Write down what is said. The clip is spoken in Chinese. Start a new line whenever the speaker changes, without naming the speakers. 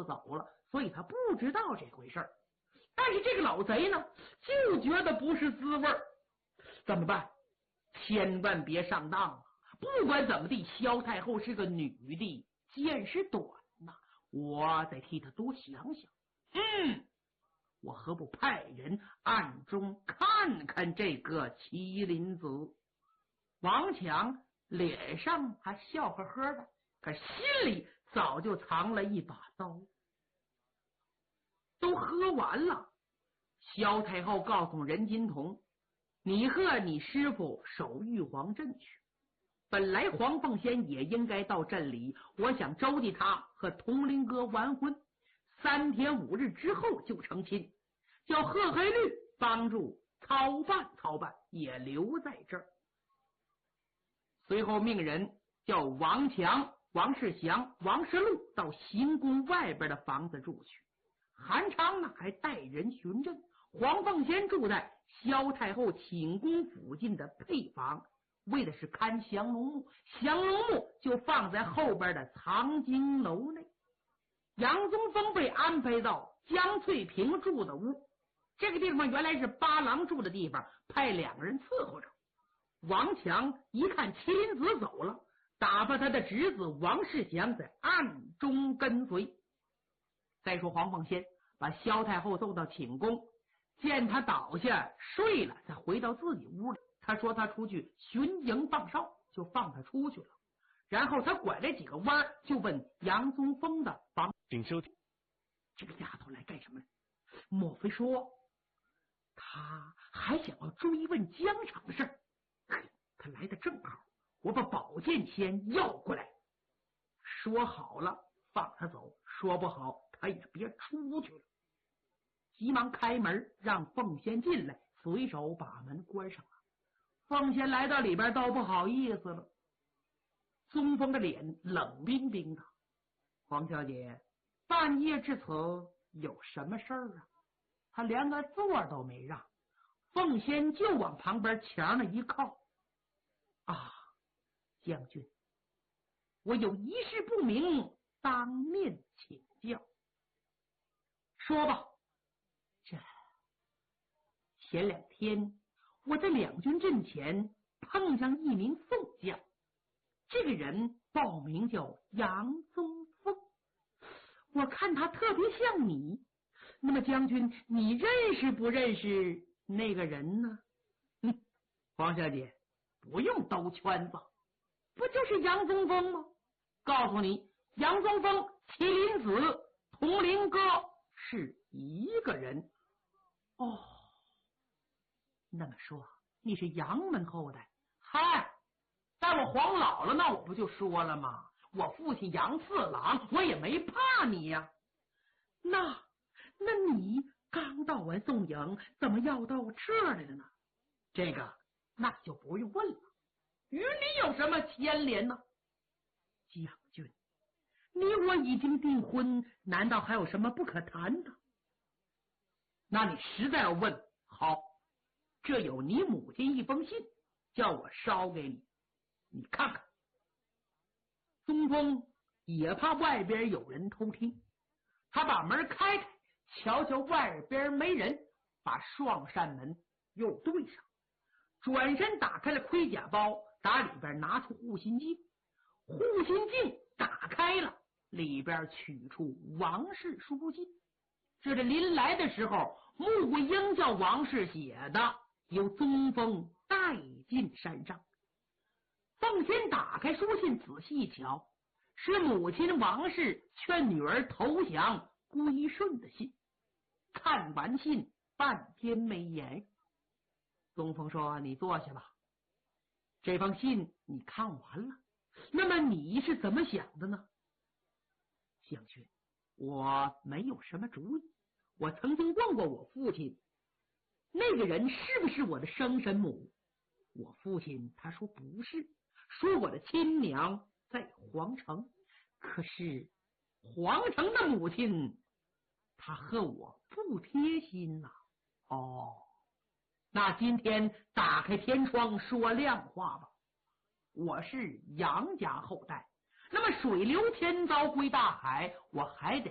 就走了，所以他不知道这回事儿。但是这个老贼呢，就觉得不是滋味儿。怎么办？千万别上当啊！不管怎么地，萧太后是个女的，见识短呐，我得替她多想想。我何不派人暗中看看这个麒麟子？王强脸上还笑呵呵的，可心里早就藏了一把刀。都喝完了，萧太后告诉任金童，你和你师傅守玉皇镇去。本来黄凤仙也应该到镇里，我想周济他和铜铃哥完婚，3天5日之后就成亲，叫贺黑律帮助操办，也留在这儿。随后命人叫王强、王世祥、王世禄到行宫外边的房子住去。韩昌呢还带人巡阵，黄凤仙住在萧太后寝宫附近的配房，为的是看降龙木，降龙木就放在后边的藏经楼内。杨宗峰被安排到江翠萍住的屋，这个地方原来是八郎住的地方，派2个人伺候着。王强一看麒麟子走了，打发他的侄子王世祥在暗中跟随。再说黄凤仙把萧太后送到寝宫，见他倒下睡了，才回到自己屋里。他说他出去巡营放哨，就放他出去了。然后他拐了几个弯，就问杨宗峰的房。
请收听。
这个丫头来干什么？莫非说他还想要追问疆场的事儿？他来的正好，我把宝剑仙要过来。说好了放他走，说不好他也别出去了。急忙开门让凤仙进来，随手把门关上了。凤仙来到里边倒不好意思了。宗峰的脸冷冰冰的。黄小姐，半夜至此有什么事儿啊？他连个座都没让，凤仙就往旁边墙上一靠。啊，将军，我有一事不明，当面请教。说吧。前2天我在两军阵前碰上一名宋将，这个人报名叫杨宗峰，我看他特别像你。那么将军，你认识不认识那个人呢？黄小姐，不用兜圈子，不就是杨宗峰吗？告诉你，杨宗峰、麒麟子、铜铃哥是一个人。哦，那么说你是杨门后代？嗨，在我黄姥姥那我不就说了吗？我父亲杨四郎，我也没怕你呀。那你刚到完宋营，怎么要到这儿来了呢？这个那就不用问了，与你有什么牵连呢？将军，你我已经订婚，难道还有什么不可谈的？那你实在要问，好，这有你母亲一封信，叫我捎给你，你看看。宗峰也怕外边有人偷听，他把门开开，瞧瞧外边没人，把双扇门又对上，转身打开了盔甲包，打里边拿出护心镜，护心镜打开了，里边取出王氏书信。这临来的时候，穆英叫王氏写的，由宗峰带进山上。凤仙打开书信仔细一瞧，是母亲王氏劝女儿投降归顺的信。看完信半天没言。宗峰说，你坐下吧，这封信你看完了，那么你是怎么想的呢？将军，我没有什么主意。我曾经问过我父亲，那个人是不是我的生身母？我父亲他说不是，说我的亲娘在皇城。可是皇城的母亲她和我不贴心呐。哦，那今天打开天窗说亮话吧。我是杨家后代，那么水流天遭归大海，我还得